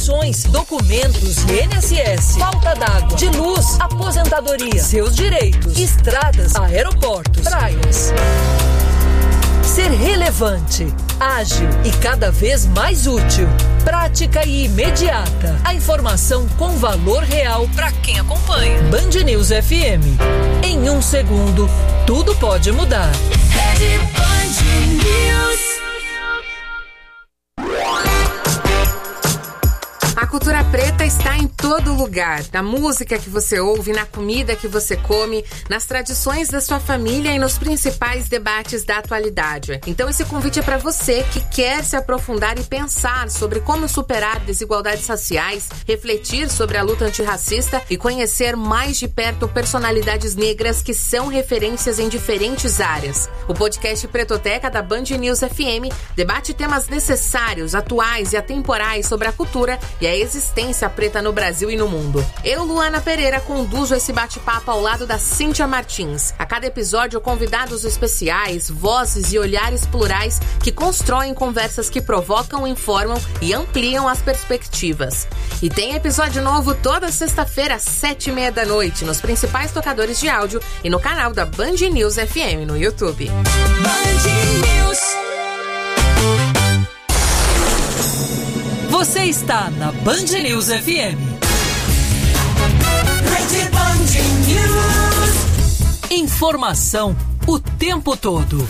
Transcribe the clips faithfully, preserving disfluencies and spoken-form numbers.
pensões, documentos, I N S S, falta d'água, de luz, aposentadoria, seus direitos, estradas, aeroportos, praias. Ser relevante, ágil e cada vez mais útil. Prática e imediata. A informação com valor real para quem acompanha. Band News F M. Em um segundo, tudo pode mudar. Rede Band News. A cultura preta está em todo lugar, na música que você ouve, na comida que você come, nas tradições da sua família e nos principais debates da atualidade. Então esse convite é para você que quer se aprofundar e pensar sobre como superar desigualdades raciais, refletir sobre a luta antirracista e conhecer mais de perto personalidades negras que são referências em diferentes áreas. O podcast Pretoteca da Band News F M debate temas necessários, atuais e atemporais sobre a cultura e a existência preta no Brasil e no mundo. Eu, Luana Pereira, conduzo esse bate-papo ao lado da Cíntia Martins. A cada episódio, convidados especiais, vozes e olhares plurais que constroem conversas que provocam, informam e ampliam as perspectivas. E tem episódio novo toda sexta-feira às sete e meia da noite, nos principais tocadores de áudio e no canal da Band News F M no YouTube. Band News. Você está na Band News F M. Rede Band News. Informação o tempo todo.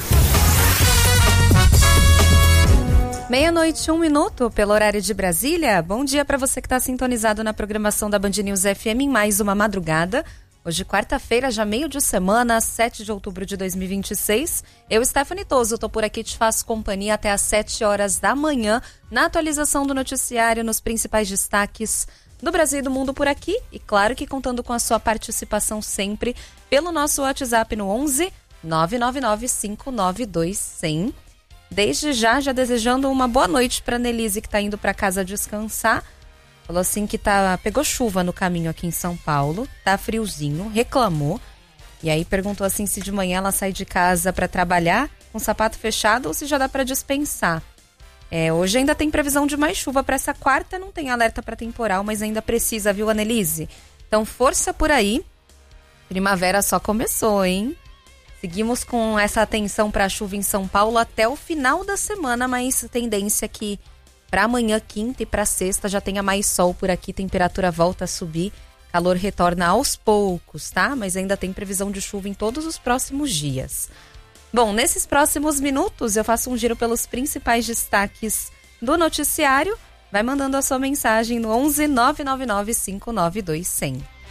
Meia-noite, um minuto, pelo horário de Brasília. Bom dia para você que está sintonizado na programação da Band News F M em mais uma madrugada. Hoje, quarta-feira, já meio de semana, sete de outubro de dois mil e vinte e seis. Eu, Stephanie Toso, tô por aqui, te faço companhia até às sete horas da manhã, na atualização do noticiário, nos principais destaques do Brasil e do mundo por aqui. E claro que contando com a sua participação sempre pelo nosso WhatsApp no onze nove nove nove cinco nove dois zero zero. Desde já, já desejando uma boa noite para Nelise, que tá indo para casa descansar. Falou assim que tá, pegou chuva no caminho aqui em São Paulo, tá friozinho, reclamou. E aí perguntou assim se de manhã ela sai de casa para trabalhar com o sapato fechado ou se já dá para dispensar. É, hoje ainda tem previsão de mais chuva para essa quarta, não tem alerta para temporal, mas ainda precisa, viu, Annelise? Então força por aí. Primavera só começou, hein? Seguimos com essa atenção para a chuva em São Paulo até o final da semana, mas tendência que para amanhã, quinta e para sexta já tenha mais sol por aqui, temperatura volta a subir, calor retorna aos poucos, tá? Mas ainda tem previsão de chuva em todos os próximos dias. Bom, nesses próximos minutos eu faço um giro pelos principais destaques do noticiário. Vai mandando a sua mensagem no onze nove nove nove cinco nove dois zero zero.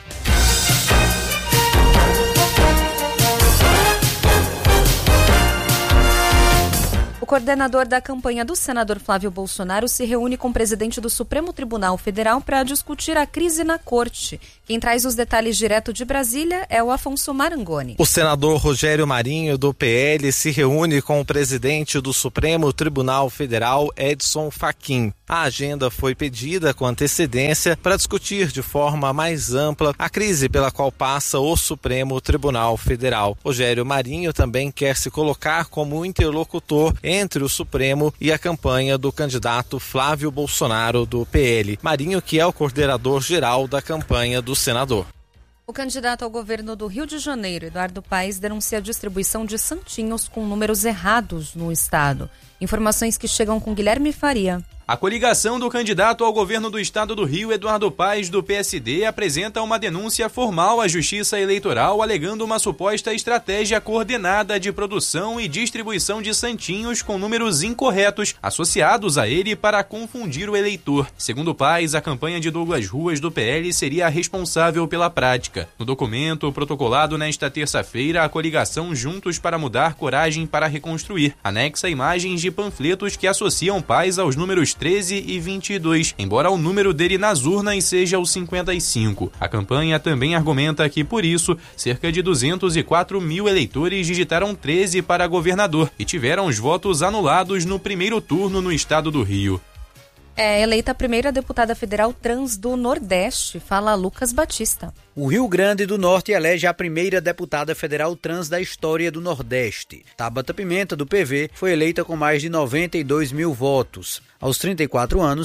O coordenador da campanha do senador Flávio Bolsonaro se reúne com o presidente do Supremo Tribunal Federal para discutir a crise na corte. Quem traz os detalhes direto de Brasília é o Afonso Marangoni. O senador Rogério Marinho, do P L, se reúne com o presidente do Supremo Tribunal Federal, Edson Fachin. A agenda foi pedida com antecedência para discutir de forma mais ampla a crise pela qual passa o Supremo Tribunal Federal. Rogério Marinho também quer se colocar como interlocutor entre o Supremo e a campanha do candidato Flávio Bolsonaro, do P L. Marinho, que é o coordenador geral da campanha do senador. O candidato ao governo do Rio de Janeiro, Eduardo Paes, denuncia a distribuição de santinhos com números errados no estado. Informações que chegam com Guilherme Faria. A coligação do candidato ao governo do estado do Rio, Eduardo Paes, do P S D, apresenta uma denúncia formal à Justiça Eleitoral alegando uma suposta estratégia coordenada de produção e distribuição de santinhos com números incorretos associados a ele para confundir o eleitor. Segundo Paes, a campanha de Douglas Ruas, do P L, seria a responsável pela prática. No documento protocolado nesta terça-feira, a coligação Juntos para Mudar, Coragem para Reconstruir anexa imagens de panfletos que associam Paes aos números treze e vinte e dois, embora o número dele nas urnas seja o cinquenta e cinco. A campanha também argumenta que, por isso, cerca de duzentos e quatro mil eleitores digitaram treze para governador e tiveram os votos anulados no primeiro turno no estado do Rio. É eleita a primeira deputada federal trans do Nordeste, fala Lucas Batista. O Rio Grande do Norte elege a primeira deputada federal trans da história do Nordeste. Tabata Pimenta, do P V, foi eleita com mais de noventa e dois mil votos. Aos trinta e quatro anos,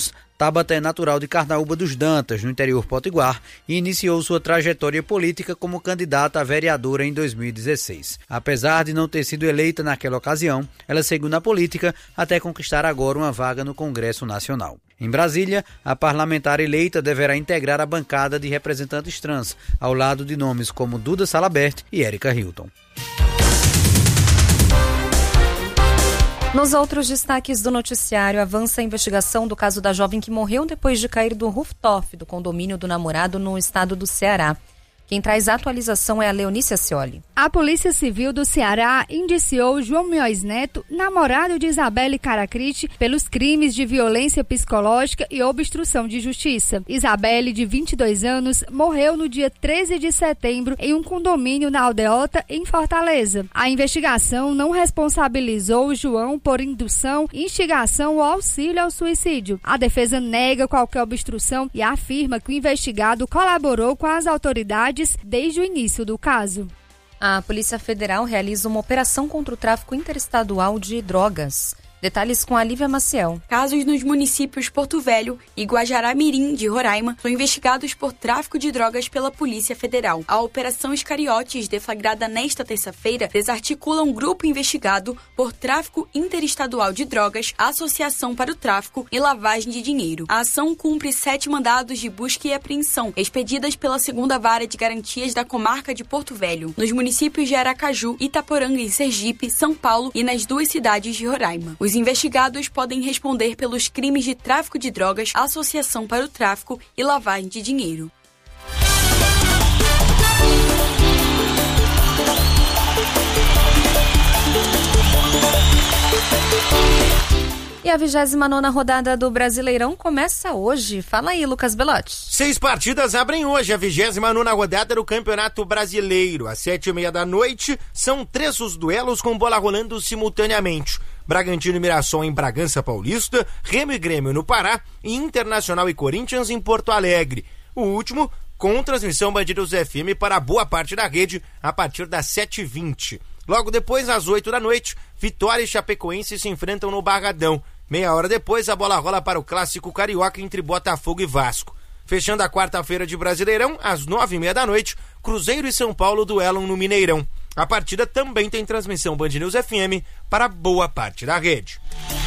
Tabata é natural de Carnaúba dos Dantas, no interior potiguar, e iniciou sua trajetória política como candidata a vereadora em dois mil e dezesseis. Apesar de não ter sido eleita naquela ocasião, ela seguiu na política até conquistar agora uma vaga no Congresso Nacional. Em Brasília, a parlamentar eleita deverá integrar a bancada de representantes trans, ao lado de nomes como Duda Salabert e Érica Hilton. Nos outros destaques do noticiário, avança a investigação do caso da jovem que morreu depois de cair do rooftop do condomínio do namorado no estado do Ceará. Quem traz a atualização é a Leonícia Scioli. A Polícia Civil do Ceará indiciou João Mioz Neto, namorado de Isabelle Caracrite, pelos crimes de violência psicológica e obstrução de justiça. Isabelle, de vinte e dois anos, morreu no dia treze de setembro em um condomínio na Aldeota, em Fortaleza. A investigação não responsabilizou João por indução, instigação ou auxílio ao suicídio. A defesa nega qualquer obstrução e afirma que o investigado colaborou com as autoridades desde o início do caso. A Polícia Federal realiza uma operação contra o tráfico interestadual de drogas. Detalhes com a Lívia Maciel. Casos nos municípios Porto Velho e Guajará-Mirim, de Roraima, são investigados por tráfico de drogas pela Polícia Federal. A Operação Iscariotes, deflagrada nesta terça-feira, desarticula um grupo investigado por tráfico interestadual de drogas, associação para o tráfico e lavagem de dinheiro. A ação cumpre sete mandados de busca e apreensão, expedidas pela segunda Vara de Garantias da comarca de Porto Velho, nos municípios de Aracaju, Itaporanga e Sergipe, São Paulo e nas duas cidades de Roraima. Os investigados podem responder pelos crimes de tráfico de drogas, associação para o tráfico e lavagem de dinheiro. E a vigésima nona rodada do Brasileirão começa hoje. Fala aí, Lucas Belotti. Seis partidas abrem hoje a vigésima nona rodada do Campeonato Brasileiro. Às sete e meia da noite, são três os duelos com bola rolando simultaneamente. Bragantino e Mirassol em Bragança Paulista, Remo e Grêmio no Pará e Internacional e Corinthians em Porto Alegre. O último com transmissão Band News F M para boa parte da rede a partir das sete e vinte. Logo depois, às oito da noite, Vitória e Chapecoense se enfrentam no Barradão. Meia hora depois, a bola rola para o clássico carioca entre Botafogo e Vasco. Fechando a quarta-feira de Brasileirão, às nove e meia da noite, Cruzeiro e São Paulo duelam no Mineirão. A partida também tem transmissão Band News F M para boa parte da rede.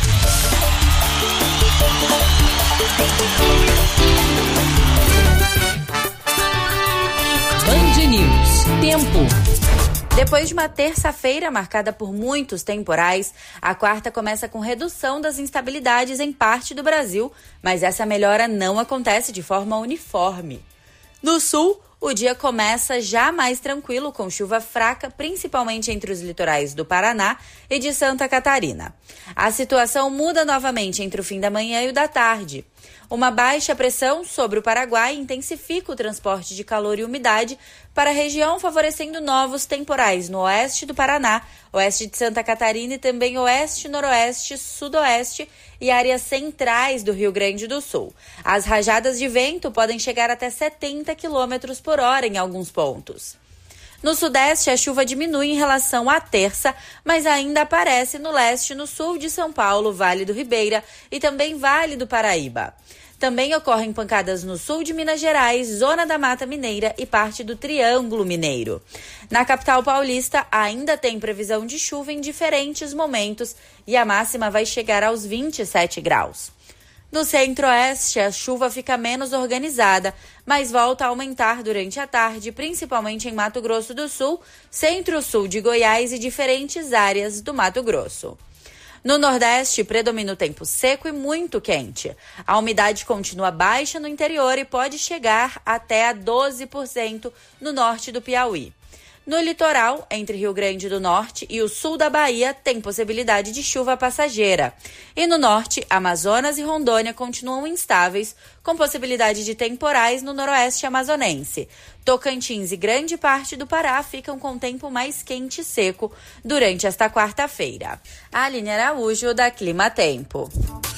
Band News. Tempo. Depois de uma terça-feira marcada por muitos temporais, a quarta começa com redução das instabilidades em parte do Brasil, mas essa melhora não acontece de forma uniforme. No sul, o dia começa já mais tranquilo, com chuva fraca, principalmente entre os litorais do Paraná e de Santa Catarina. A situação muda novamente entre o fim da manhã e o da tarde. Uma baixa pressão sobre o Paraguai intensifica o transporte de calor e umidade para a região, favorecendo novos temporais no oeste do Paraná, oeste de Santa Catarina e também oeste, noroeste, sudoeste e áreas centrais do Rio Grande do Sul. As rajadas de vento podem chegar até setenta quilômetros por hora em alguns pontos. No sudeste, a chuva diminui em relação à terça, mas ainda aparece no leste e no sul de São Paulo, Vale do Ribeira e também Vale do Paraíba. Também ocorrem pancadas no sul de Minas Gerais, zona da Mata Mineira e parte do Triângulo Mineiro. Na capital paulista, ainda tem previsão de chuva em diferentes momentos e a máxima vai chegar aos vinte e sete graus. No centro-oeste, a chuva fica menos organizada, mas volta a aumentar durante a tarde, principalmente em Mato Grosso do Sul, centro-sul de Goiás e diferentes áreas do Mato Grosso. No Nordeste, predomina o tempo seco e muito quente. A umidade continua baixa no interior e pode chegar até a doze por cento no norte do Piauí. No litoral, entre Rio Grande do Norte e o sul da Bahia, tem possibilidade de chuva passageira. E no norte, Amazonas e Rondônia continuam instáveis, com possibilidade de temporais no noroeste amazonense. Tocantins e grande parte do Pará ficam com tempo mais quente e seco durante esta quarta-feira. Aline Araújo, da Clima Tempo.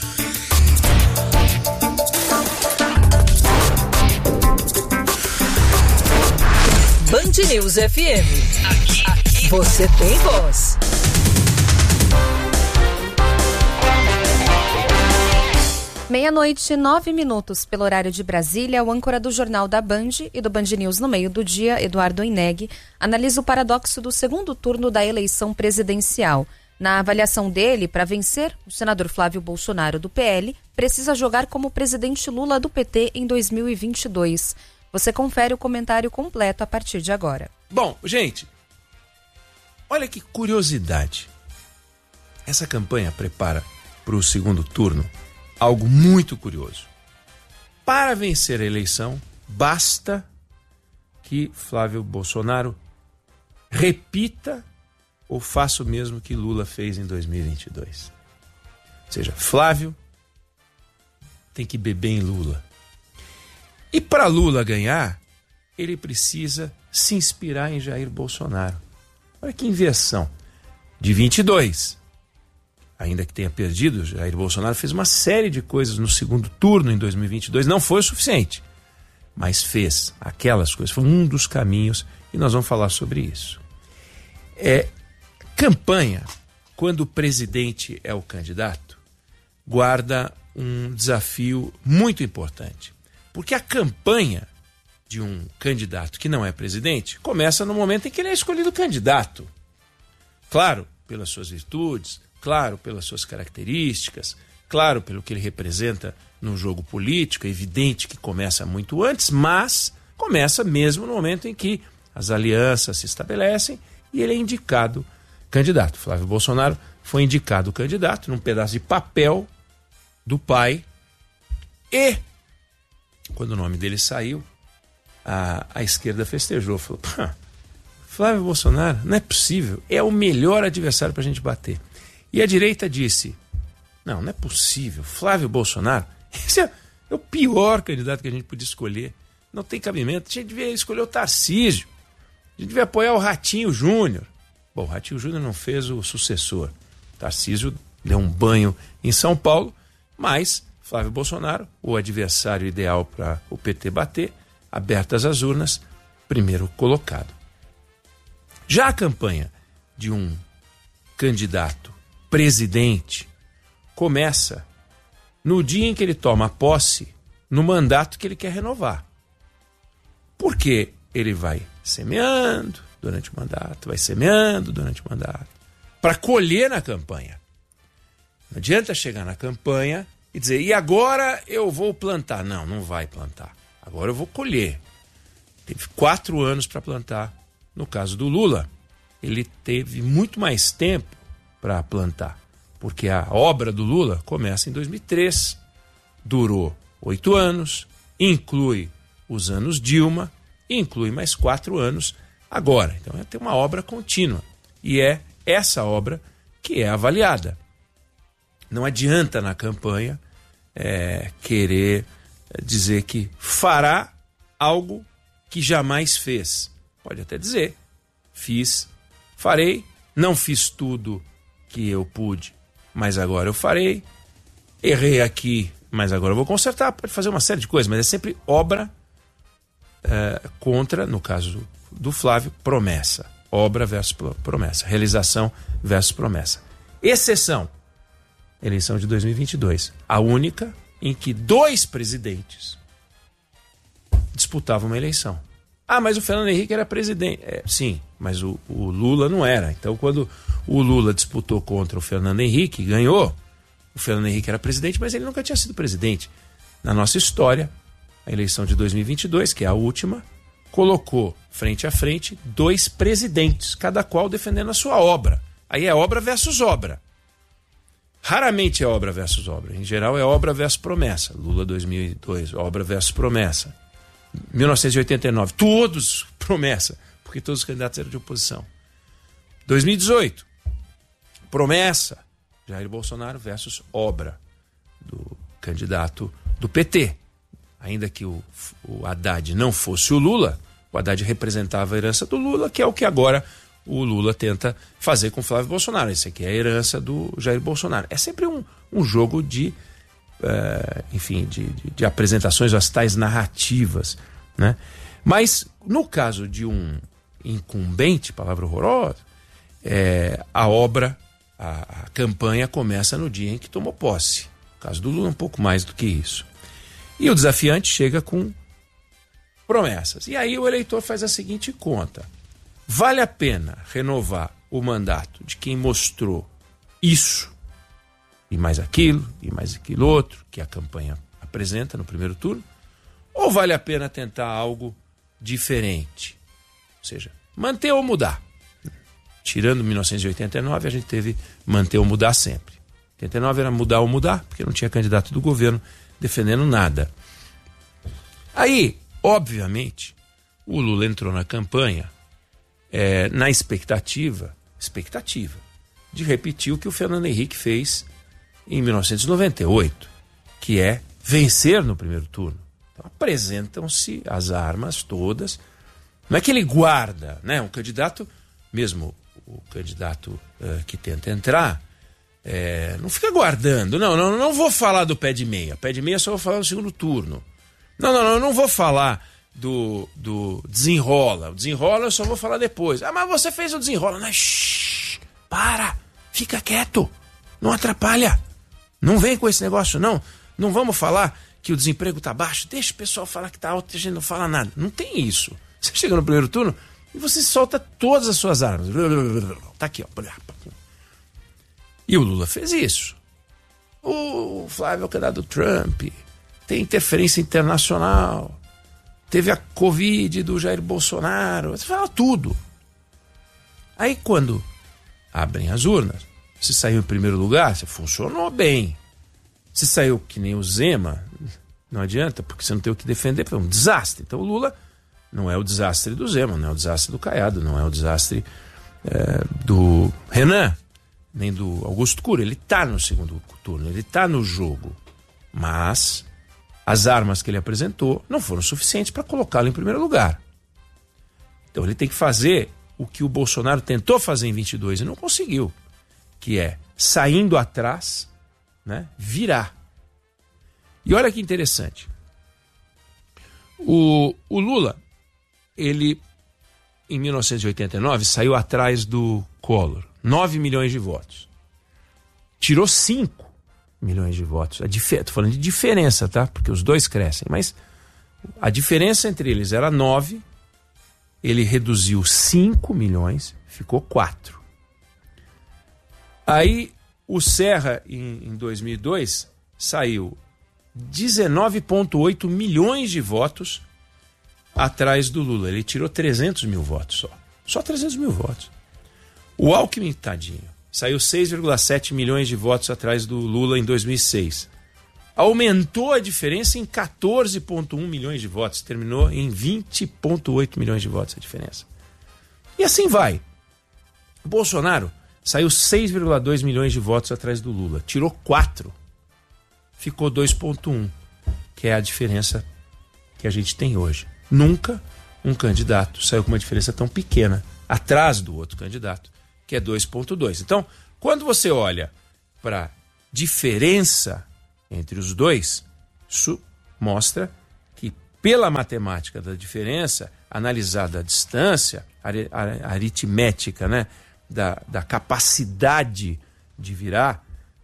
Band News F M. Aqui, aqui. Você tem voz. Meia-noite, nove minutos, pelo horário de Brasília, o âncora do Jornal da Band e do Band News no meio do dia, Eduardo Ineg, analisa o paradoxo do segundo turno da eleição presidencial. Na avaliação dele, para vencer, o senador Flávio Bolsonaro, do P L, precisa jogar como o presidente Lula, do P T, em dois mil e vinte e dois. Você confere o comentário completo a partir de agora. Bom, gente, olha que curiosidade. Essa campanha prepara para o segundo turno algo muito curioso. Para vencer a eleição, basta que Flávio Bolsonaro repita ou faça o mesmo que Lula fez em dois mil e vinte e dois. Ou seja, Flávio tem que beber em Lula. E para Lula ganhar, ele precisa se inspirar em Jair Bolsonaro. Olha que inversão. De vinte e dois, ainda que tenha perdido, Jair Bolsonaro fez uma série de coisas no segundo turno em dois mil e vinte e dois. Não foi o suficiente, mas fez aquelas coisas. Foi um dos caminhos e nós vamos falar sobre isso. É, campanha, quando o presidente é o candidato, guarda um desafio muito importante. Porque a campanha de um candidato que não é presidente começa no momento em que ele é escolhido candidato. Claro, pelas suas virtudes, claro, pelas suas características, claro, pelo que ele representa no jogo político. É evidente que começa muito antes, mas começa mesmo no momento em que as alianças se estabelecem e ele é indicado candidato. Flávio Bolsonaro foi indicado candidato num pedaço de papel do pai e, quando o nome dele saiu, a, a esquerda festejou, falou: Flávio Bolsonaro, não é possível, é o melhor adversário para a gente bater. E a direita disse: não, não é possível, Flávio Bolsonaro, esse é, é o pior candidato que a gente podia escolher, não tem cabimento, a gente devia escolher o Tarcísio, a gente devia apoiar o Ratinho Júnior. Bom, o Ratinho Júnior não fez o sucessor, Tarcísio deu um banho em São Paulo, mas Flávio Bolsonaro, o adversário ideal para o P T bater, abertas as urnas, primeiro colocado. Já a campanha de um candidato presidente começa no dia em que ele toma posse no mandato que ele quer renovar. Porque ele vai semeando durante o mandato, vai semeando durante o mandato, para colher na campanha. Não adianta chegar na campanha e dizer: e agora eu vou plantar. Não, não vai plantar. Agora eu vou colher. Teve quatro anos para plantar. No caso do Lula, ele teve muito mais tempo para plantar, porque a obra do Lula começa em dois mil e três, durou oito anos, inclui os anos Dilma, inclui mais quatro anos agora. Então é ter uma obra contínua. E é essa obra que é avaliada. Não adianta na campanha é, querer dizer que fará algo que jamais fez. Pode até dizer: fiz, farei, não fiz tudo que eu pude, mas agora eu farei, errei aqui, mas agora eu vou consertar. Pode fazer uma série de coisas, mas é sempre obra é, contra, no caso do Flávio, promessa. Obra versus promessa, realização versus promessa. Exceção, eleição de dois mil e vinte e dois, a única em que dois presidentes disputavam uma eleição. Ah, mas o Fernando Henrique era presidente. É, sim, mas o, o Lula não era. Então, quando o Lula disputou contra o Fernando Henrique, ganhou, o Fernando Henrique era presidente, mas ele nunca tinha sido presidente. Na nossa história, a eleição de dois mil e vinte e dois, que é a última, colocou frente a frente dois presidentes, cada qual defendendo a sua obra. Aí é obra versus obra. Raramente é obra versus obra. Em geral é obra versus promessa. Lula dois mil e dois, obra versus promessa. mil novecentos e oitenta e nove, todos promessa, porque todos os candidatos eram de oposição. dois mil e dezoito, promessa, Jair Bolsonaro versus obra do candidato do P T. Ainda que o, o Haddad não fosse o Lula, o Haddad representava a herança do Lula, que é o que agora o Lula tenta fazer com o Flávio Bolsonaro. Esse aqui é a herança do Jair Bolsonaro. É sempre um, um jogo de, uh, enfim, de, de, de apresentações, as tais narrativas, né? Mas, no caso de um incumbente, palavra horrorosa, é, a obra, a, a campanha começa no dia em que tomou posse. No caso do Lula, um pouco mais do que isso. E o desafiante chega com promessas. E aí o eleitor faz a seguinte conta: vale a pena renovar o mandato de quem mostrou isso, e mais aquilo, e mais aquilo outro, que a campanha apresenta no primeiro turno, ou vale a pena tentar algo diferente? Ou seja, manter ou mudar. Tirando mil novecentos e oitenta e nove, a gente teve manter ou mudar sempre. oitenta e nove era mudar ou mudar, porque não tinha candidato do governo defendendo nada. Aí, obviamente, o Lula entrou na campanha é, na expectativa, expectativa de repetir o que o Fernando Henrique fez em mil novecentos e noventa e oito, que é vencer no primeiro turno. Então, apresentam-se as armas todas. Não é que ele guarda, né? Um candidato, mesmo o candidato uh, que tenta entrar, é, não fica guardando. Não, não, não vou falar do pé de meia. Pé de meia só vou falar no segundo turno. Não, não, não, não vou falar do, do desenrola. O desenrola eu só vou falar depois. Ah, mas você fez o desenrola. Não, shh, para, fica quieto, não atrapalha. Não vem com esse negócio, não. Não vamos falar que o desemprego está baixo. Deixa o pessoal falar que está alto e a gente não fala nada. Não tem isso. Você chega no primeiro turno e você solta todas as suas armas. Tá aqui, ó. E o Lula fez isso. O Flávio é o candidato do Trump. Tem interferência internacional. Teve a Covid do Jair Bolsonaro. Você fala tudo. Aí quando abrem as urnas, você saiu em primeiro lugar, você funcionou bem. Se saiu que nem o Zema, não adianta, porque você não tem o que defender, é um desastre. Então o Lula não é o desastre do Zema, não é o desastre do Caiado, não é o desastre é, do Renan, nem do Augusto Cury. Ele está no segundo turno, ele está no jogo. Mas as armas que ele apresentou não foram suficientes para colocá-lo em primeiro lugar. Então ele tem que fazer o que o Bolsonaro tentou fazer em vinte e dois e não conseguiu, que é, saindo atrás, né, virar. E olha que interessante. O, o Lula, ele, em mil novecentos e oitenta e nove, saiu atrás do Collor. nove milhões de votos. Tirou cinco milhões de votos. Estou falando de diferença, tá? Porque os dois crescem. Mas a diferença entre eles era nove. Ele reduziu cinco milhões, ficou quatro. Aí o Serra, em, em dois mil e dois, saiu dezenove vírgula oito milhões de votos atrás do Lula. Ele tirou trezentos mil votos só. Só trezentos mil votos. O Alckmin, tadinho, saiu seis vírgula sete milhões de votos atrás do Lula em dois mil e seis. Aumentou a diferença em quatorze vírgula um milhões de votos. Terminou em vinte vírgula oito milhões de votos a diferença. E assim vai. O Bolsonaro saiu seis vírgula dois milhões de votos atrás do Lula. Tirou quatro. Ficou dois vírgula um, que é a diferença que a gente tem hoje. Nunca um candidato saiu com uma diferença tão pequena atrás do outro candidato, que é dois vírgula dois. Então, quando você olha para a diferença entre os dois, isso mostra que, pela matemática da diferença, analisada à distância, a aritmética, né, da, da capacidade de virar,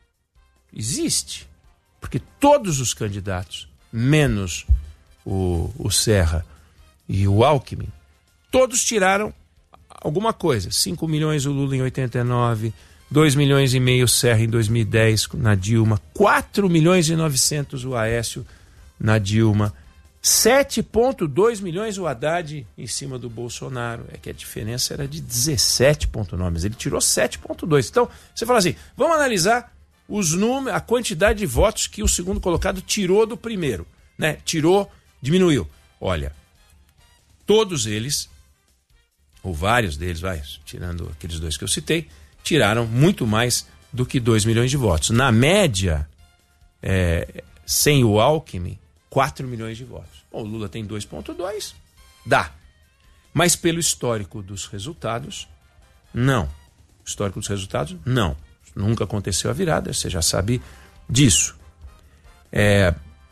existe. Porque todos os candidatos, menos o, o Serra e o Alckmin, todos tiraram alguma coisa. cinco milhões o Lula em oitenta e nove, dois milhões e meio o Serra em dois mil e dez na Dilma, quatro milhões e novecentos o Aécio na Dilma, sete vírgula dois milhões o Haddad em cima do Bolsonaro. É que a diferença era de dezessete vírgula nove, mas ele tirou sete vírgula dois. Então, você fala assim, vamos analisar os números, a quantidade de votos que o segundo colocado tirou do primeiro, né? Tirou, diminuiu. Olha, todos eles, ou vários deles, vai, tirando aqueles dois que eu citei, tiraram muito mais do que dois milhões de votos. Na média, é, sem o Alckmin, quatro milhões de votos. Bom, o Lula tem dois vírgula dois, dá. Mas pelo histórico dos resultados, não. O histórico dos resultados, não. Nunca aconteceu a virada, você já sabe disso. É,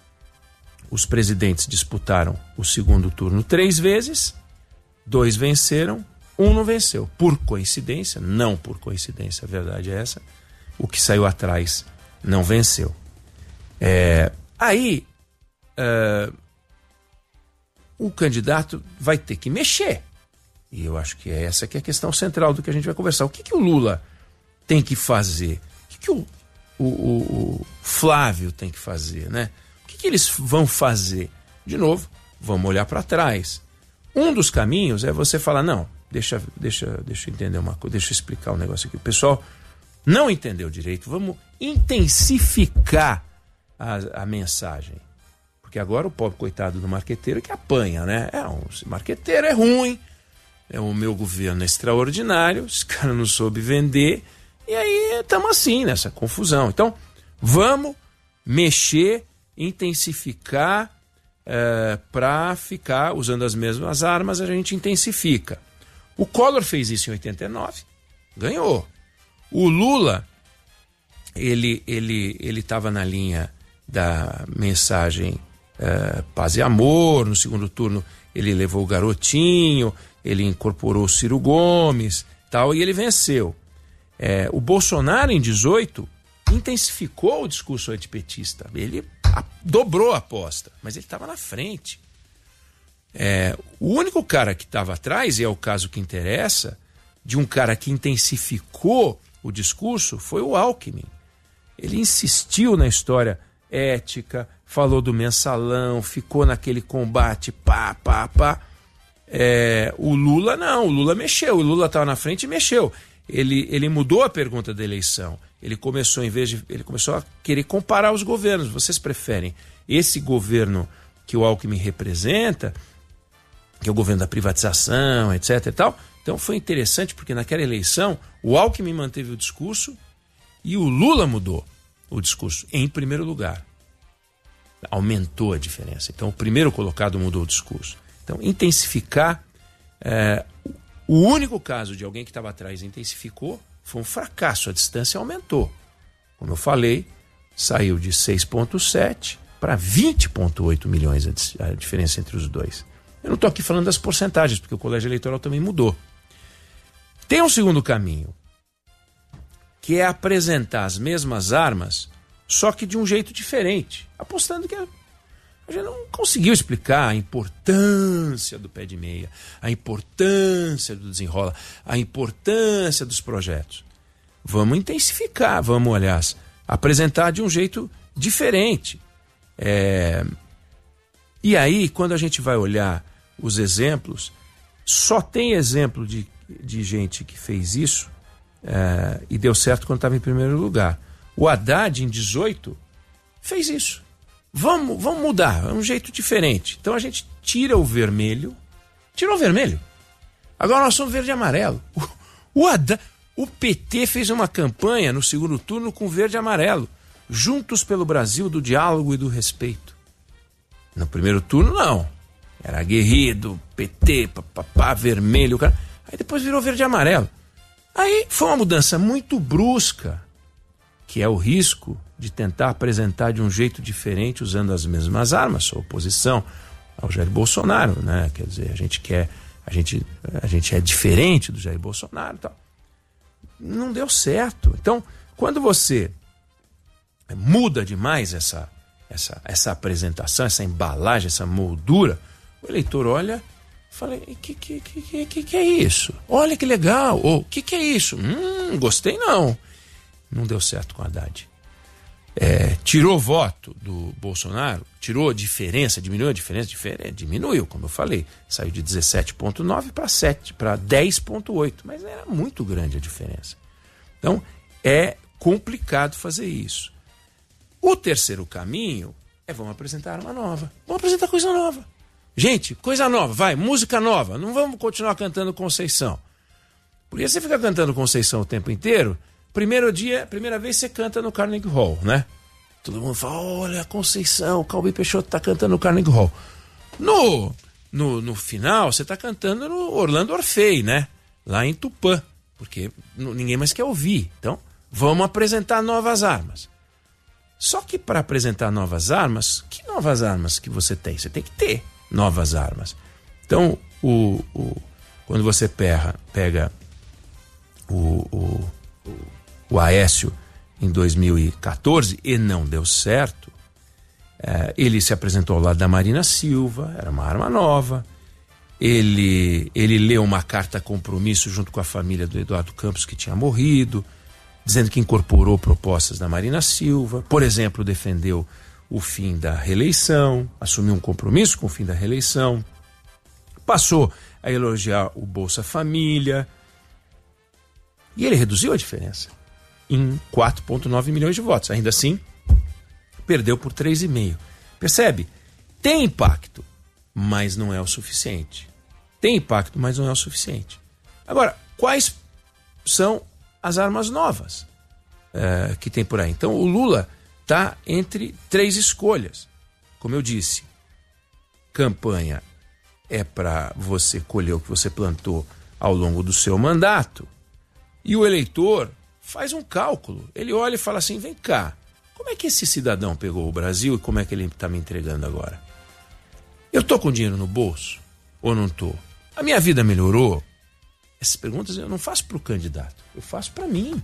os presidentes disputaram o segundo turno três vezes, dois venceram, um não venceu. Por coincidência, não por coincidência, a verdade é essa, o que saiu atrás não venceu. É, aí, uh, o candidato vai ter que mexer. E eu acho que é essa que é a questão central do que a gente vai conversar. O que, que o Lula tem que fazer? O que, que o, o, o, o Flávio tem que fazer, né? O que, que eles vão fazer? De novo, vamos olhar para trás. Um dos caminhos é você falar, não, deixa, deixa, deixa eu entender uma coisa, deixa eu explicar um negócio aqui. O pessoal não entendeu direito, vamos intensificar a, a mensagem. Porque agora o pobre coitado do marqueteiro que apanha, né? É, um marqueteiro é ruim, é, o meu governo é extraordinário, esse cara não soube vender, e aí estamos assim, nessa confusão. Então, vamos mexer, intensificar, é, para ficar usando as mesmas armas, a gente intensifica. O Collor fez isso em oitenta e nove, ganhou. O Lula, ele ele ele estava na linha da mensagem uh, paz e amor. No segundo turno ele levou o Garotinho, ele incorporou o Ciro Gomes, tal, e ele venceu. É, o Bolsonaro, em dezoito, intensificou o discurso antipetista. Ele a, dobrou a aposta, mas ele estava na frente. É, o único cara que estava atrás, e é o caso que interessa, de um cara que intensificou o discurso, foi o Alckmin. Ele insistiu na história ética, falou do mensalão, ficou naquele combate, pá, pá, pá. É, o Lula não, o Lula mexeu, o Lula estava na frente e mexeu. Ele, ele mudou a pergunta da eleição. Ele começou, em vez de, ele começou a querer comparar os governos. Vocês preferem esse governo que o Alckmin representa, que é o governo da privatização, etc e tal? Então foi interessante porque naquela eleição o Alckmin manteve o discurso e o Lula mudou o discurso em primeiro lugar. Aumentou a diferença. Então o primeiro colocado mudou o discurso. Então intensificar, é, o único caso de alguém que estava atrás intensificou, foi um fracasso, a distância aumentou. Como eu falei, saiu de seis vírgula sete para vinte vírgula oito milhões a, a diferença entre os dois. Eu não estou aqui falando das porcentagens, porque o colégio eleitoral também mudou. Tem um segundo caminho, que é apresentar as mesmas armas, só que de um jeito diferente, apostando que a gente não conseguiu explicar a importância do pé de meia, a importância do desenrola, a importância dos projetos. Vamos intensificar, vamos, aliás, apresentar de um jeito diferente. É... E aí, quando a gente vai olhar os exemplos, só tem exemplo de, de gente que fez isso é, e deu certo quando estava em primeiro lugar. O Haddad, em dezoito, fez isso. Vamos, vamos mudar, é um jeito diferente. Então a gente tira o vermelho, tirou o vermelho. Agora nós somos verde e amarelo. O, o, Haddad, o P T fez uma campanha no segundo turno com verde e amarelo. Juntos pelo Brasil, do diálogo e do respeito. No primeiro turno, não. Era aguerrido, P T, papapá, vermelho. Cara. Aí depois virou verde e amarelo. Aí foi uma mudança muito brusca, que é o risco de tentar apresentar de um jeito diferente, usando as mesmas armas, sua oposição ao Jair Bolsonaro, né? Quer dizer, a gente quer, a gente, a gente é diferente do Jair Bolsonaro e tal. Não deu certo. Então, quando você muda demais essa, essa, essa apresentação, essa embalagem, essa moldura, o eleitor olha e fala, que que, que, que, que é isso? Olha que legal. Ou, o que, que é isso? Hum, gostei não. Não deu certo com a Haddad. É, tirou voto do Bolsonaro, tirou a diferença, diminuiu a diferença, diferença diminuiu, como eu falei, saiu de dezessete vírgula nove para sete, para dez vírgula oito, mas era muito grande a diferença. Então, é complicado fazer isso. O terceiro caminho é vamos apresentar uma nova, vamos apresentar coisa nova. Gente, coisa nova, vai, música nova, não vamos continuar cantando Conceição. Porque você fica cantando Conceição o tempo inteiro. Primeiro dia, primeira vez você canta no Carnegie Hall, né? Todo mundo fala, olha a Conceição, o Calbi Peixoto tá cantando no Carnegie Hall. No, no, no final, você tá cantando no Orlando Orfei, né? Lá em Tupã, porque ninguém mais quer ouvir. Então, vamos apresentar novas armas. Só que para apresentar novas armas, que novas armas que você tem? Você tem que ter novas armas. Então, o, o, quando você pega, pega o... o o Aécio em dois mil e quatorze e não deu certo, É, ele se apresentou ao lado da Marina Silva, era uma arma nova. Ele, ele leu uma carta compromisso junto com a família do Eduardo Campos, que tinha morrido, dizendo que incorporou propostas da Marina Silva. Por exemplo, defendeu o fim da reeleição, assumiu um compromisso com o fim da reeleição, passou a elogiar o Bolsa Família, e ele reduziu a diferença em quatro vírgula nove milhões de votos. Ainda assim, perdeu por três vírgula cinco. Percebe? Tem impacto, mas não é o suficiente. Tem impacto, mas não é o suficiente. Agora, quais são as armas novas é, que tem por aí? Então, o Lula está entre três escolhas. Como eu disse, campanha é para você colher o que você plantou ao longo do seu mandato, e o eleitor faz um cálculo. Ele olha e fala assim, vem cá, como é que esse cidadão pegou o Brasil e como é que ele está me entregando agora? Eu estou com dinheiro no bolso ou não estou? A minha vida melhorou? Essas perguntas eu não faço para o candidato, eu faço para mim.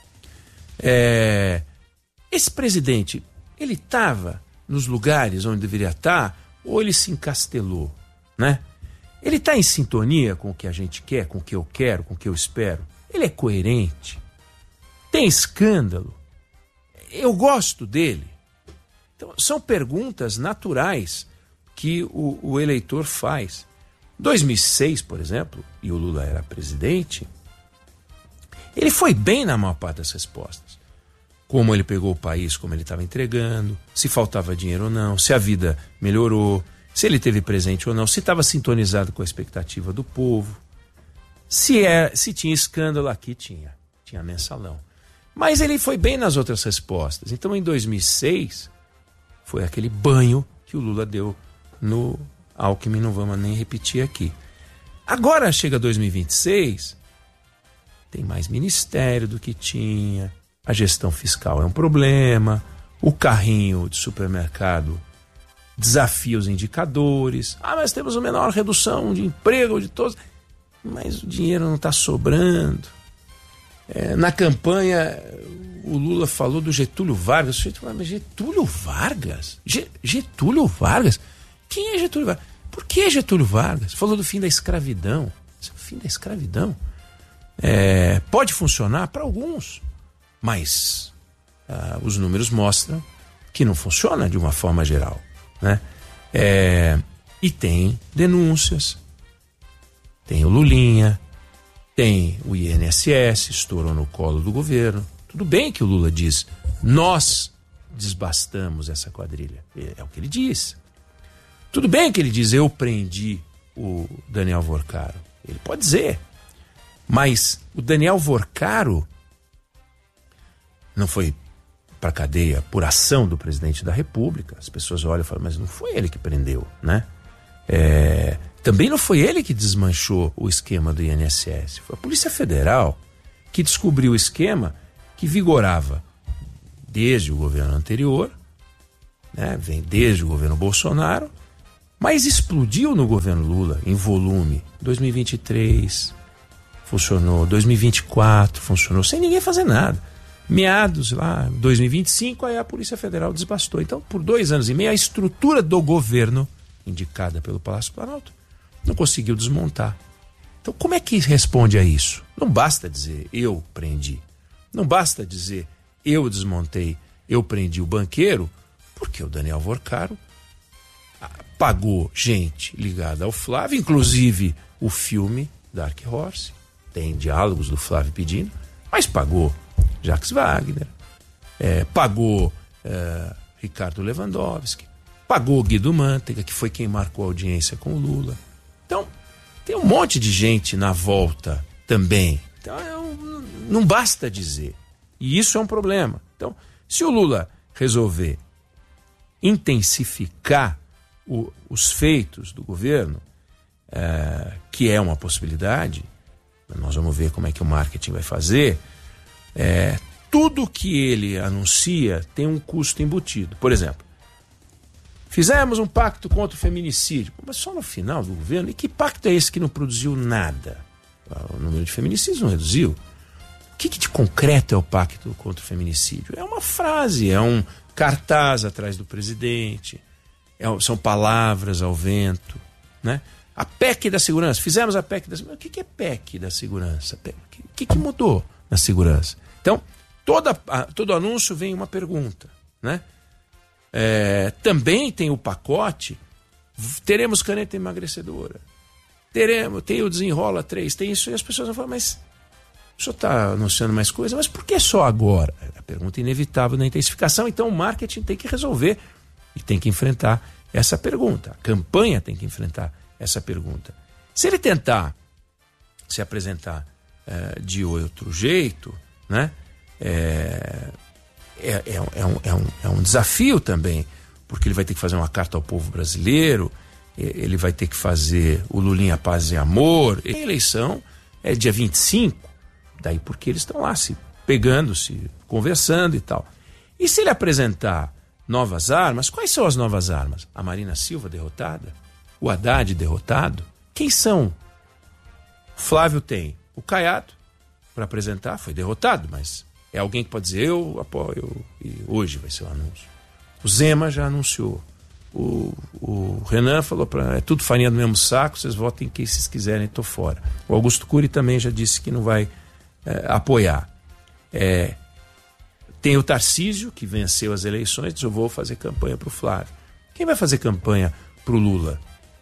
É... Esse presidente, ele estava nos lugares onde deveria estar ou ele se encastelou, né? Ele está em sintonia com o que a gente quer, com o que eu quero, com o que eu espero? Ele é coerente? Tem escândalo? Eu gosto dele? Então, são perguntas naturais que o, o eleitor faz. Em dois mil e seis, por exemplo, e o Lula era presidente, ele foi bem na maior parte das respostas. Como ele pegou o país, como ele estava entregando, se faltava dinheiro ou não, se a vida melhorou, se ele teve presente ou não, se estava sintonizado com a expectativa do povo, se, é, se tinha escândalo, aqui tinha, tinha mensalão. Mas ele foi bem nas outras respostas. Então, em dois mil e seis, foi aquele banho que o Lula deu no Alckmin, não vamos nem repetir aqui. Agora chega dois mil e vinte e seis, tem mais ministério do que tinha, a gestão fiscal é um problema, o carrinho de supermercado desafia os indicadores. Ah, mas temos uma menor redução de emprego de todos. Mas o dinheiro não está sobrando. É, na campanha, o Lula falou do Getúlio Vargas. Mas Getúlio Vargas? Getúlio Vargas? Quem é Getúlio Vargas? Por que Getúlio Vargas? Falou do fim da escravidão. O fim da escravidão é, pode funcionar para alguns, mas ah, os números mostram que não funciona de uma forma geral, né? É, e tem denúncias, tem o Lulinha, tem o I N S S, estourou no colo do governo. Tudo bem que o Lula diz, nós desbastamos essa quadrilha. É o que ele diz. Tudo bem que ele diz, eu prendi o Daniel Vorcaro. Ele pode dizer. Mas o Daniel Vorcaro não foi para cadeia por ação do presidente da República. As pessoas olham e falam, mas não foi ele que prendeu, né? É, também não foi ele que desmanchou o esquema do I N S S. Foi a Polícia Federal que descobriu o esquema que vigorava desde o governo anterior, né? Vem desde o governo Bolsonaro, mas explodiu no governo Lula em volume. dois mil e vinte e três funcionou, dois mil e vinte e quatro funcionou, sem ninguém fazer nada. Meados lá, dois mil e vinte e cinco, aí a Polícia Federal desbastou. Então, por dois anos e meio, a estrutura do governo, indicada pelo Palácio Planalto, não conseguiu desmontar. Então, como é que responde a isso? Não basta dizer, eu prendi. Não basta dizer, eu desmontei, eu prendi o banqueiro, porque o Daniel Vorcaro pagou gente ligada ao Flávio, inclusive o filme Dark Horse, tem diálogos do Flávio pedindo, mas pagou Jacques Wagner, é, pagou é, Ricardo Lewandowski, pagou Guido Mantega, que foi quem marcou a audiência com o Lula. Então, tem um monte de gente na volta também. Então, eu, não basta dizer. E isso é um problema. Então, se o Lula resolver intensificar o, os feitos do governo, é, que é uma possibilidade, nós vamos ver como é que o marketing vai fazer. É, tudo que ele anuncia tem um custo embutido. Por exemplo, fizemos um pacto contra o feminicídio, mas só no final do governo. E que pacto é esse que não produziu nada? O número de feminicídios não reduziu. O que, que de concreto é o pacto contra o feminicídio? É uma frase, é um, cartaz atrás do presidente, é, são palavras ao vento, né? A P E C da segurança, fizemos a P E C da segurança. O que é P E C da segurança? O que, que mudou na segurança? Então, toda, todo anúncio vem uma pergunta, né? É, também tem o pacote, teremos caneta emagrecedora, teremos, tem o Desenrola três, tem isso, e as pessoas vão falar, mas o senhor está anunciando mais coisa, mas por que só agora? A pergunta inevitável da intensificação, então o marketing tem que resolver e tem que enfrentar essa pergunta, a campanha tem que enfrentar essa pergunta. Se ele tentar se apresentar é, de outro jeito, né, é, é, é, é, um, é, um, é um desafio também, porque ele vai ter que fazer uma carta ao povo brasileiro, ele vai ter que fazer o Lulinha Paz e Amor. A eleição é dia vinte e cinco, daí porque eles estão lá se pegando, se conversando e tal. E se ele apresentar novas armas, quais são as novas armas? A Marina Silva derrotada? O Haddad derrotado? Quem são? Flávio tem o Caiado para apresentar, foi derrotado, mas é alguém que pode dizer eu apoio e hoje vai ser o anúncio. O Zema já anunciou. O, o Renan falou para é tudo farinha do mesmo saco, vocês votem quem vocês quiserem, tô fora. O Augusto Cury também já disse que não vai é, apoiar. É, tem o Tarcísio, que venceu as eleições, diz eu vou fazer campanha para o Flávio. Quem vai fazer campanha para o Lula?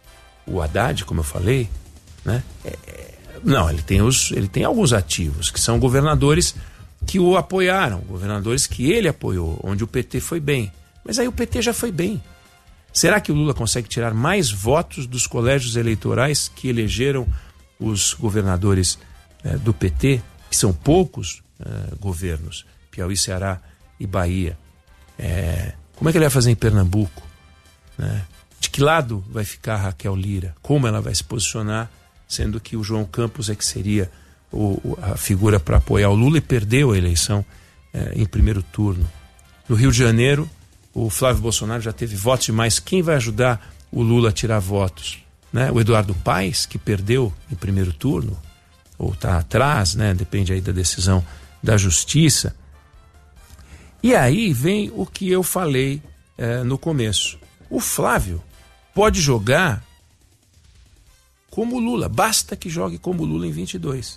O Haddad, como eu falei, né? É, é, não, ele tem, os, ele tem alguns ativos, que são governadores que o apoiaram, governadores que ele apoiou, onde o P T foi bem. Mas aí o P T já foi bem. Será que o Lula consegue tirar mais votos dos colégios eleitorais que elegeram os governadores eh, do P T, que são poucos eh, governos, Piauí, Ceará e Bahia? É, como é que ele vai fazer em Pernambuco? Né? De que lado vai ficar a Raquel Lira? Como ela vai se posicionar, sendo que o João Campos é que seria o, a figura para apoiar o Lula e perdeu a eleição eh, em primeiro turno? No Rio de Janeiro, o Flávio Bolsonaro já teve votos demais. Quem vai ajudar o Lula a tirar votos? Né? O Eduardo Paes, que perdeu em primeiro turno, ou está atrás, né? Depende aí da decisão da justiça. E aí vem o que eu falei eh, no começo. O Flávio pode jogar como o Lula, basta que jogue como o Lula em vinte e dois.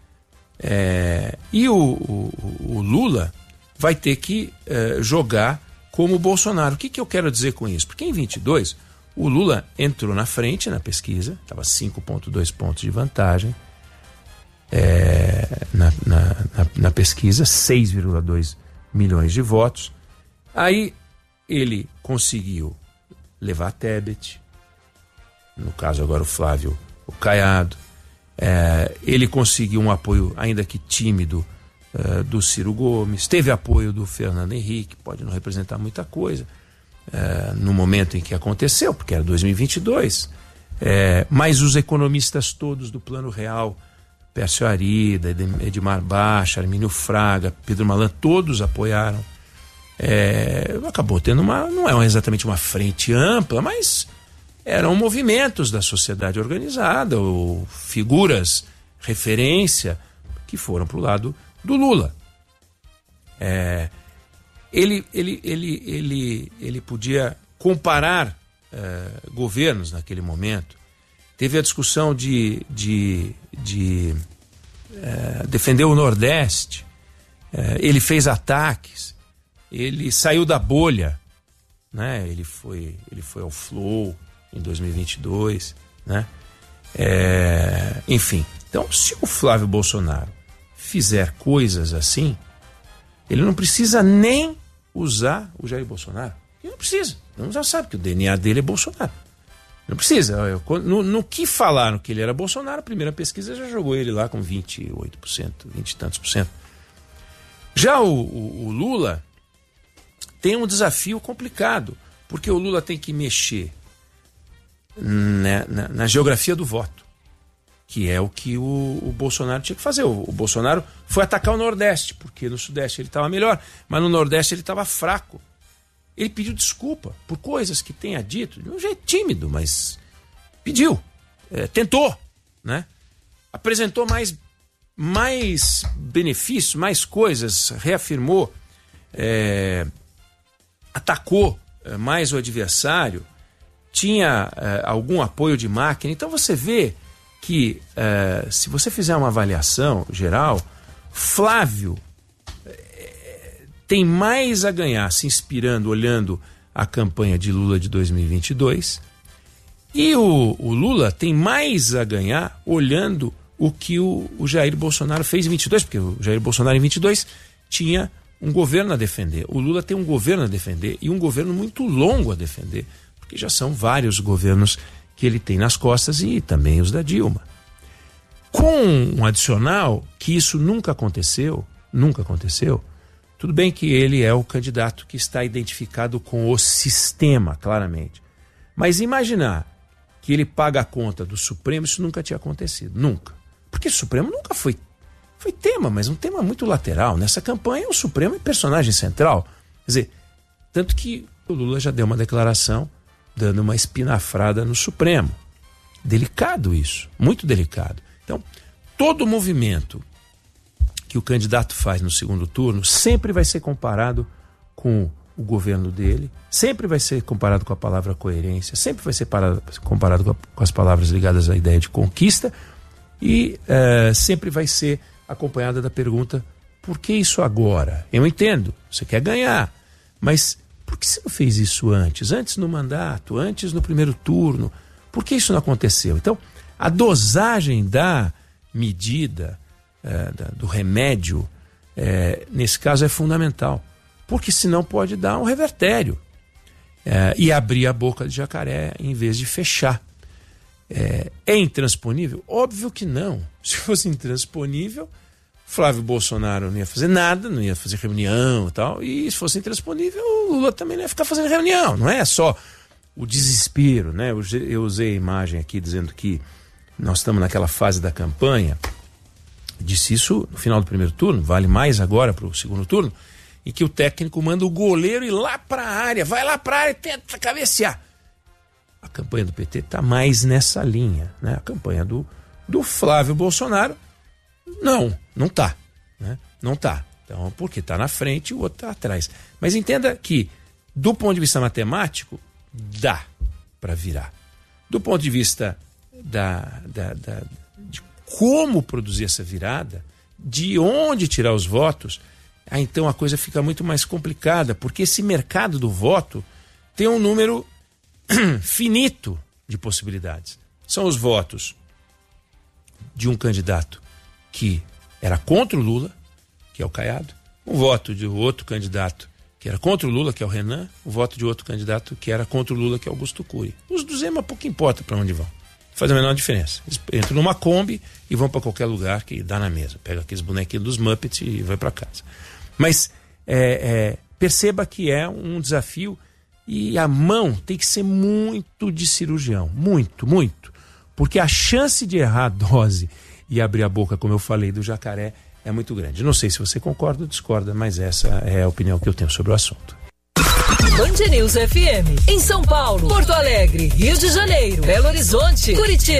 É, e o, o, o Lula vai ter que eh, jogar como o Bolsonaro. O que, que eu quero dizer com isso? Porque em vinte e dois o Lula entrou na frente na pesquisa, estava cinco vírgula dois pontos de vantagem é, na, na, na, na pesquisa, seis vírgula dois milhões de votos. Aí ele conseguiu levar a Tebet, no caso agora o Flávio, o Caiado, é, ele conseguiu um apoio, ainda que tímido, Uh, do Ciro Gomes, teve apoio do Fernando Henrique, pode não representar muita coisa uh, no momento em que aconteceu, porque era dois mil e vinte e dois, uh, mas os economistas todos do Plano Real, Pércio Arida, Edmar Baixa, Armínio Fraga, Pedro Malan, todos apoiaram. Uh, acabou tendo uma, não é exatamente uma frente ampla, mas eram movimentos da sociedade organizada, ou figuras, referência, que foram para o lado do Lula. É, ele, ele, ele, ele, ele podia comparar é, governos naquele momento. Teve a discussão de, de, de é, defender o Nordeste. É, ele fez ataques. Ele saiu da bolha. Né? Ele, foi, ele foi ao Flow em dois mil e vinte e dois. Né? É, enfim, então se o Flávio Bolsonaro fizer coisas assim, ele não precisa nem usar o Jair Bolsonaro. Ele não precisa. Ele já sabe que o D N A dele é Bolsonaro. Não precisa. No, no que falaram que ele era Bolsonaro, a primeira pesquisa já jogou ele lá com vinte e oito por cento, vinte e tantos por cento. Já o, o, o Lula tem um desafio complicado, porque o Lula tem que mexer na, na, na geografia do voto, que é o que o, o Bolsonaro tinha que fazer. O, o Bolsonaro foi atacar o Nordeste, porque no Sudeste ele estava melhor, mas no Nordeste ele estava fraco. Ele pediu desculpa por coisas que tenha dito, de um jeito tímido, mas pediu, é, tentou, né? Apresentou mais, mais benefícios, mais coisas, reafirmou é, atacou eh, mais o adversário, tinha eh, algum apoio de máquina. Então você vê que, eh, se você fizer uma avaliação geral, Flávio eh, tem mais a ganhar se inspirando, olhando a campanha de Lula de dois mil e vinte e dois, e o, o Lula tem mais a ganhar olhando o que o, o Jair Bolsonaro fez em vinte e dois, porque o Jair Bolsonaro em vinte e dois tinha um governo a defender. O Lula tem um governo a defender, e um governo muito longo a defender, porque já são vários governos que ele tem nas costas, e também os da Dilma. Com um adicional, que isso nunca aconteceu, nunca aconteceu, tudo bem que ele é o candidato que está identificado com o sistema, claramente. Mas imaginar que ele paga a conta do Supremo, isso nunca tinha acontecido, nunca. Porque o Supremo nunca foi, foi tema, mas um tema muito lateral. Nessa campanha, o Supremo é personagem central. Quer dizer, tanto que o Lula já deu uma declaração dando uma espinafrada no Supremo. Delicado isso, muito delicado. Então, todo movimento que o candidato faz no segundo turno sempre vai ser comparado com o governo dele, sempre vai ser comparado com a palavra coerência, sempre vai ser parado, comparado com, a, com as palavras ligadas à ideia de conquista, e uh, sempre vai ser acompanhada da pergunta: por que isso agora? Eu entendo, você quer ganhar, mas por que você não fez isso antes? Antes no mandato, antes no primeiro turno? Por que isso não aconteceu? Então, a dosagem da medida, uh, da, do remédio, uh, nesse caso é fundamental, porque senão pode dar um revertério uh, e abrir a boca de jacaré em vez de fechar. É, é intransponível? Óbvio que não. Se fosse intransponível, Flávio Bolsonaro não ia fazer nada, não ia fazer reunião e tal, e se fosse intransponível, o Lula também não ia ficar fazendo reunião. Não é só o desespero, né? Eu, eu usei a imagem aqui dizendo que nós estamos naquela fase da campanha, disse isso no final do primeiro turno, vale mais agora para o segundo turno, em que o técnico manda o goleiro ir lá para a área, vai lá para a área e tenta cabecear. A campanha do P T está mais nessa linha, né? A campanha do, do Flávio Bolsonaro, não, não está, né? Não está. Então, porque está na frente e o outro está atrás. Mas entenda que, do ponto de vista matemático, dá para virar. Do ponto de vista da, da, da, de como produzir essa virada, de onde tirar os votos, aí então a coisa fica muito mais complicada, porque esse mercado do voto tem um número finito de possibilidades. São os votos de um candidato que era contra o Lula, que é o Caiado, um voto de outro candidato que era contra o Lula, que é o Renan, um voto de outro candidato que era contra o Lula, que é o Augusto Cury. Os do Zema pouco importa para onde vão. Faz a menor diferença. Eles entram numa Kombi e vão para qualquer lugar que dá na mesa. Pega aqueles bonequinhos dos Muppets e vai para casa. Mas é, é, perceba que é um desafio. E a mão tem que ser muito de cirurgião, muito, muito. Porque a chance de errar a dose e abrir a boca, como eu falei, do jacaré é muito grande. Não sei se você concorda ou discorda, mas essa é a opinião que eu tenho sobre o assunto. Band News F M, em São Paulo, Porto Alegre, Rio de Janeiro, Belo Horizonte, Curitiba.